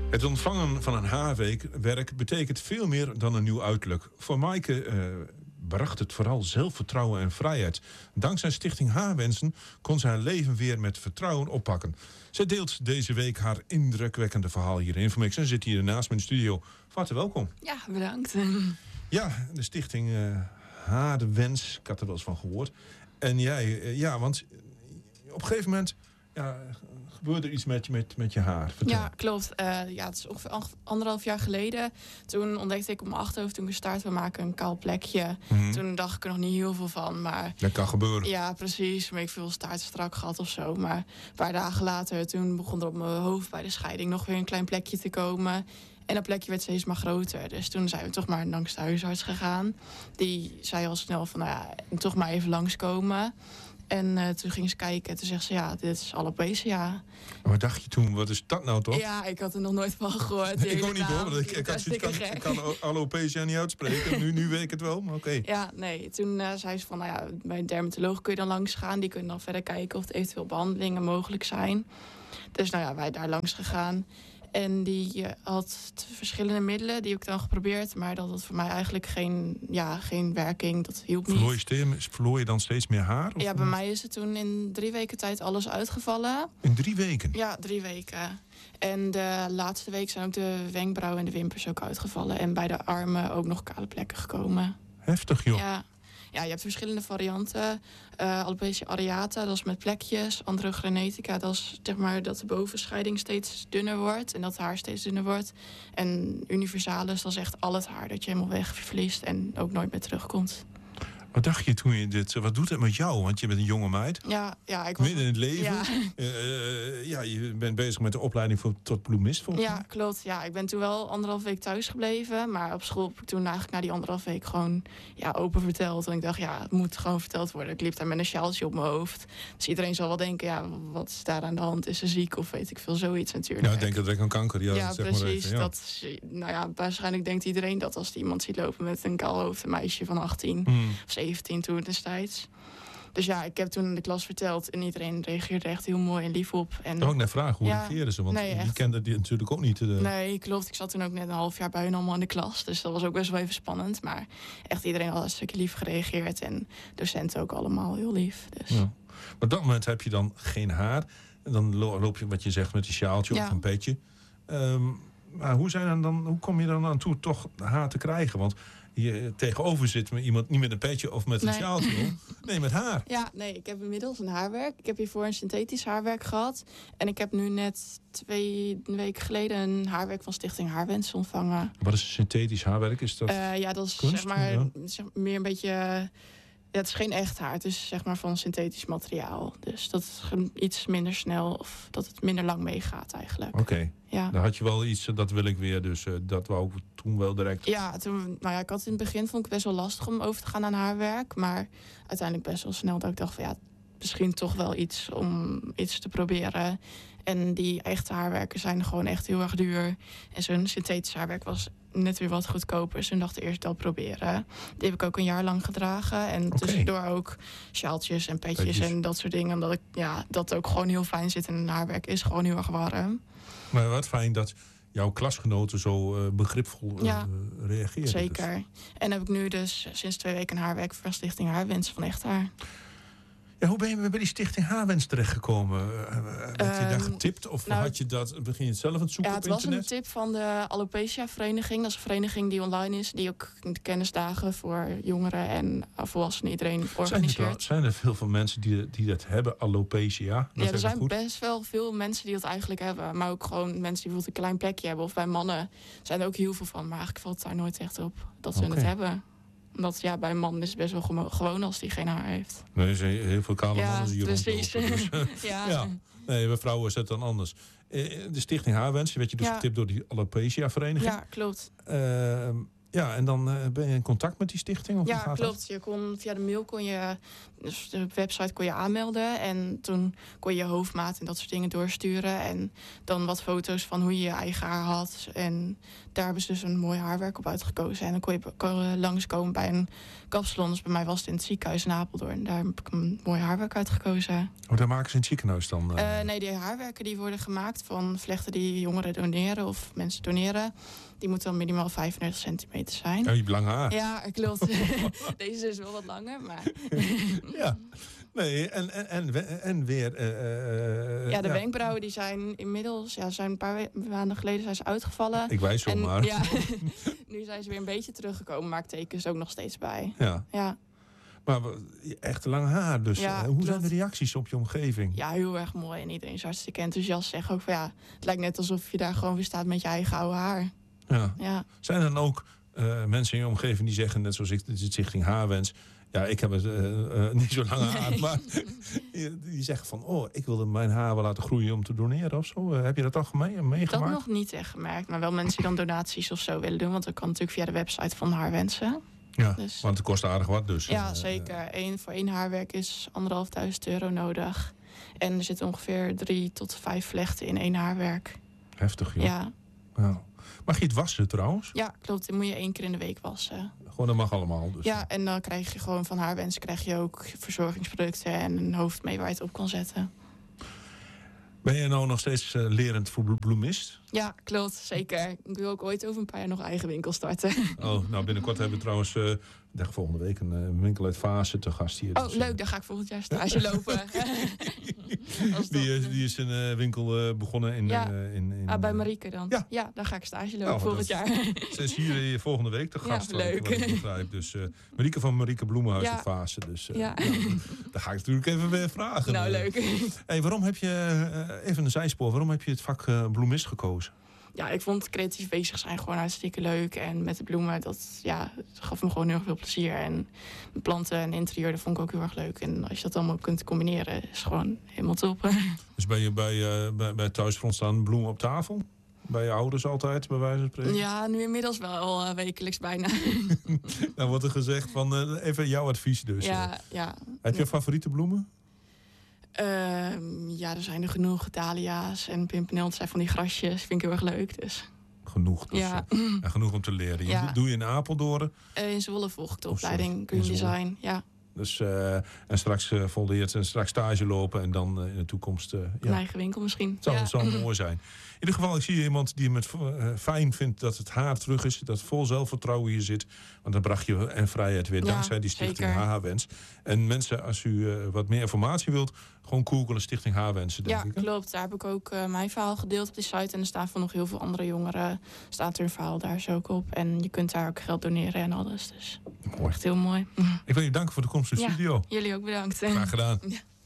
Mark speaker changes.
Speaker 1: Het ontvangen van een haarwerk betekent veel meer dan een nieuw uiterlijk. Voor Maaike bracht het vooral zelfvertrouwen en vrijheid. Dankzij Stichting Haarwensen kon ze haar leven weer met vertrouwen oppakken. Zij deelt deze week haar indrukwekkende verhaal hier in Infomix en zit hier naast me in de studio. Van harte welkom.
Speaker 2: Ja, bedankt.
Speaker 1: Ja, de Stichting Haarwens, ik had er wel eens van gehoord. En jij, want op een gegeven moment gebeurde er iets met je haar. Vertel.
Speaker 2: Ja, klopt. Het is ongeveer 1,5 jaar geleden. Toen ontdekte ik op mijn achterhoofd, toen ik een staart wil maken, een kaal plekje.
Speaker 1: Mm-hmm.
Speaker 2: Toen dacht ik er nog niet heel veel van. Maar
Speaker 1: Dat kan gebeuren.
Speaker 2: ja, precies. Maar ik veel staart strak gehad of zo. Maar een paar dagen later, toen begon er op mijn hoofd bij de scheiding nog weer een klein plekje te komen. En dat plekje werd steeds maar groter. Dus toen zijn we toch maar langs de huisarts gegaan. Die zei al snel van, toch maar even langskomen. En toen ging ze kijken. Toen zegt ze, dit is alopecia.
Speaker 1: Wat dacht je toen? Wat is dat nou toch?
Speaker 2: Ja, ik had er nog nooit van gehoord.
Speaker 1: Ik kon niet horen. Ik kan alopecia niet uitspreken. Nu weet ik het wel, maar oké.
Speaker 2: Ja, nee. Toen zei ze van, bij een dermatoloog kun je dan langs gaan. Die kunnen dan verder kijken of er eventueel behandelingen mogelijk zijn. Dus wij daar langs gegaan. En die had verschillende middelen, die heb ik dan geprobeerd. Maar dat had voor mij eigenlijk geen werking. Dat hielp niet.
Speaker 1: Verloor je dan steeds meer haar? Of?
Speaker 2: Ja, bij mij is het toen in 3 weken tijd alles uitgevallen.
Speaker 1: In 3 weken?
Speaker 2: Ja, 3 weken. En de laatste week zijn ook de wenkbrauwen en de wimpers ook uitgevallen. En bij de armen ook nog kale plekken gekomen.
Speaker 1: Heftig, joh.
Speaker 2: Ja, je hebt verschillende varianten. Alopecia areata, dat is met plekjes. Androgenetica, dat is dat de bovenscheiding steeds dunner wordt. En dat het haar steeds dunner wordt. En universalis, dat is echt al het haar dat je helemaal wegverliest en ook nooit meer terugkomt.
Speaker 1: Wat dacht je toen je dit... Wat doet het met jou? Want je bent een jonge meid.
Speaker 2: Ja, ik was...
Speaker 1: Midden in het leven.
Speaker 2: Ja.
Speaker 1: Je bent bezig met de opleiding tot bloemist, volgens mij.
Speaker 2: Ja, klopt. Ja, ik ben toen wel 1,5 week thuis gebleven. Maar op school heb ik toen eigenlijk na die 1,5 week gewoon open verteld. En ik dacht, het moet gewoon verteld worden. Ik liep daar met een sjaaltje op mijn hoofd. Dus iedereen zal wel denken, wat is daar aan de hand? Is ze ziek of weet ik veel, zoiets natuurlijk.
Speaker 1: Ja, ik denk dat ik aan kanker. Ja, zeg
Speaker 2: precies.
Speaker 1: Maar even,
Speaker 2: Waarschijnlijk denkt iedereen dat als iemand ziet lopen met een kaal hoofd, een meisje van 18 of 17 toen destijds. Dus ik heb toen in de klas verteld en iedereen reageerde echt heel mooi en lief op. En
Speaker 1: ik ook net vragen, hoe reageerden ze? Want die kenden die natuurlijk ook niet.
Speaker 2: Nee, klopt. Ik zat toen ook net 1,5 jaar bij hun allemaal in de klas. Dus dat was ook best wel even spannend. Maar echt iedereen had een stukje lief gereageerd. En docenten ook allemaal heel lief. Dus.
Speaker 1: Ja. Maar op dat moment heb je dan geen haar. En dan loop je, wat je zegt, met een sjaaltje of een petje. Maar hoe kom je dan aan toe toch haar te krijgen? Want hier tegenover zit met iemand niet met een petje of met een sjaaltje. Nee, met haar.
Speaker 2: Ja, nee, ik heb inmiddels een haarwerk. Ik heb hiervoor een synthetisch haarwerk gehad. En ik heb nu net 2 weken geleden een haarwerk van Stichting Haarwens ontvangen.
Speaker 1: Wat is een synthetisch haarwerk? Is dat
Speaker 2: dat is
Speaker 1: kunst?
Speaker 2: Meer een beetje... het is geen echt haar, het is van synthetisch materiaal. Dus dat is iets minder snel of dat het minder lang meegaat eigenlijk.
Speaker 1: Oké.
Speaker 2: Ja.
Speaker 1: Dan had je wel iets, dat wil ik weer, dus dat wou ik toen wel direct.
Speaker 2: Ja, ik had in het begin vond ik best wel lastig om over te gaan aan haarwerk. Maar uiteindelijk best wel snel dat ik dacht van misschien toch wel iets om iets te proberen. En die echte haarwerken zijn gewoon echt heel erg duur. En zo'n synthetisch haarwerk was net weer wat goedkoper. Dus toen dacht ik eerst dat proberen. Die heb ik ook een jaar lang gedragen. En tussendoor ook sjaaltjes en petjes en dat soort dingen. Omdat ik dat ook gewoon heel fijn zit. En een haarwerk is gewoon heel erg warm.
Speaker 1: Maar wat fijn dat jouw klasgenoten zo begripvol reageren.
Speaker 2: Zeker.
Speaker 1: Dus.
Speaker 2: En heb ik nu dus sinds 2 weken een haarwerk van Stichting Haarwens van Echt Haar.
Speaker 1: Ja, hoe ben je bij die Stichting Haarwens terechtgekomen? Werd je daar getipt of begin je het zelf aan het zoeken op internet?
Speaker 2: Het was een tip van de Alopecia Vereniging. Dat is een vereniging die online is. Die ook kennisdagen voor jongeren en volwassenen iedereen organiseert.
Speaker 1: Zijn er veel mensen die dat hebben, alopecia?
Speaker 2: Er zijn best wel veel mensen die dat eigenlijk hebben. Maar ook gewoon mensen die bijvoorbeeld een klein plekje hebben. Of bij mannen zijn er ook heel veel van. Maar eigenlijk valt het daar nooit echt op dat ze het hebben. Omdat bij een man is het best wel gewoon als die geen haar heeft.
Speaker 1: Nee, er zijn heel veel kale mannen die
Speaker 2: precies.
Speaker 1: rondlopen. Dus, Nee, bij vrouwen is het dan anders. De Stichting Haarwens werd je dus getipt door die Alopecia Vereniging.
Speaker 2: Ja, klopt.
Speaker 1: Ja, en dan ben je in contact met die stichting? Of hoe
Speaker 2: Ja,
Speaker 1: gaat
Speaker 2: klopt. Via de mail dus de website kon je aanmelden. En toen kon je hoofdmaat en dat soort dingen doorsturen. En dan wat foto's van hoe je je eigen haar had. En daar hebben ze dus een mooi haarwerk op uitgekozen. En dan kon je langskomen bij een kapsalon. Dus bij mij was het in het ziekenhuis in Apeldoorn. Daar heb ik een mooi haarwerk uitgekozen.
Speaker 1: Oh, daar maken ze in het ziekenhuis dan?
Speaker 2: Nee, die haarwerken die worden gemaakt van vlechten die jongeren doneren of mensen doneren. Die moeten dan minimaal 35 centimeter zijn.
Speaker 1: Oh, je hebt lang haar.
Speaker 2: Ja, klopt. Deze is wel wat langer, maar...
Speaker 1: Ja. Nee, en weer...
Speaker 2: de wenkbrauwen die zijn inmiddels... Ja, zijn een paar maanden geleden zijn ze uitgevallen.
Speaker 1: Ik wijs
Speaker 2: en,
Speaker 1: maar.
Speaker 2: Ja, nu zijn ze weer een beetje teruggekomen, maar ik teken ze ook nog steeds bij.
Speaker 1: Ja. Maar echt lang haar dus.
Speaker 2: Ja,
Speaker 1: hoe zijn
Speaker 2: klopt.
Speaker 1: de reacties op je omgeving?
Speaker 2: Ja, heel erg mooi. En iedereen is hartstikke enthousiast. Zeg ook van het lijkt net alsof je daar gewoon weer staat met je eigen oude haar. Ja.
Speaker 1: Zijn er dan ook mensen in je omgeving die zeggen, net zoals ik, de stichting Haarwens... Ja, ik heb het niet zo lang haar, maar die zeggen van... ik wilde mijn haar wel laten groeien om te doneren of zo. Heb je dat al meegemaakt?
Speaker 2: Dat nog niet echt gemerkt. Maar wel mensen die dan donaties of zo willen doen. Want dat kan natuurlijk via de website van Haarwensen.
Speaker 1: Ja,
Speaker 2: dus,
Speaker 1: want het kost aardig wat dus.
Speaker 2: Ja, zeker. Voor één haarwerk is €1.500 nodig. En er zitten ongeveer 3 tot 5 vlechten in 1 haarwerk.
Speaker 1: Heftig, joh.
Speaker 2: Ja.
Speaker 1: Mag je het wassen trouwens?
Speaker 2: Ja, klopt. Dan moet je 1 keer in de week wassen.
Speaker 1: Gewoon, dat mag allemaal. Dus.
Speaker 2: Ja, en dan krijg je gewoon van Haarwensen krijg je ook verzorgingsproducten en een hoofd mee waar je het op kan zetten.
Speaker 1: Ben je nou nog steeds lerend voor bloemist?
Speaker 2: Ja, klopt. Zeker. Ik wil ook ooit over een paar jaar nog eigen winkel starten.
Speaker 1: Oh, nou binnenkort hebben we trouwens... volgende week een winkel uit Vaassen te gast hier.
Speaker 2: Oh, dus, leuk. Dan ga ik volgend jaar stage lopen.
Speaker 1: Die is een winkel begonnen in...
Speaker 2: bij Marieke dan. Ja, dan ga ik stage lopen volgend jaar.
Speaker 1: Ze is hier volgende week te gast.
Speaker 2: Ja, leuk.
Speaker 1: Ik begrijp. Dus Marieke van Marieke Bloemenhuis uit Vaassen. Dus daar ga ik natuurlijk even weer vragen.
Speaker 2: Nou, leuk.
Speaker 1: Hey, waarom heb je, even een zijspoor, waarom heb je het vak bloemist gekozen?
Speaker 2: Ja, ik vond creatief bezig zijn gewoon hartstikke leuk. En met de bloemen, dat gaf me gewoon heel veel plezier. En planten en interieur, dat vond ik ook heel erg leuk. En als je dat allemaal kunt combineren, is gewoon helemaal top.
Speaker 1: Dus ben je bij thuisfront staan bloemen op tafel? Bij je ouders altijd, bij wijze van spreken?
Speaker 2: Ja, nu inmiddels wel wekelijks bijna.
Speaker 1: Dan wordt er gezegd van, even jouw advies dus.
Speaker 2: Ja.
Speaker 1: Heb je favoriete bloemen?
Speaker 2: Er zijn er genoeg. Dahlia's en pimpernel, dat zijn van die grasjes. Vind ik heel erg leuk, dus...
Speaker 1: Genoeg dus.
Speaker 2: Ja.
Speaker 1: En genoeg om te leren.
Speaker 2: Ja.
Speaker 1: Doe je in Apeldoorn?
Speaker 2: In Zwolle volg ik de opleiding Green Design, ja.
Speaker 1: Dus, en straks volleerd en straks stage lopen en dan in de toekomst...
Speaker 2: Een eigen winkel misschien.
Speaker 1: Het zou mooi zijn. In ieder geval, ik zie iemand die het fijn vindt dat het haar terug is. Dat vol zelfvertrouwen hier zit. Want dan bracht je en vrijheid weer dankzij die Stichting Haarwens. En mensen, als u wat meer informatie wilt, gewoon googelen Stichting Haarwensen, denk ik.
Speaker 2: Ja, klopt. Daar heb ik ook mijn verhaal gedeeld op die site. En er staan van nog heel veel andere jongeren. Staat er een verhaal daar zo ook op. En je kunt daar ook geld doneren en alles. Dus
Speaker 1: mooi.
Speaker 2: Echt heel mooi.
Speaker 1: Ik wil je danken voor de komst in de studio.
Speaker 2: Jullie ook bedankt.
Speaker 1: Graag gedaan.
Speaker 2: Ja.